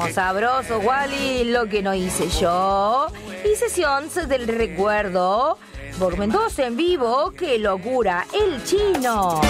sabroso, Wally, lo que no hice yo. Y sesión del recuerdo. Volumen 2 en vivo. ¡Qué locura! El chino.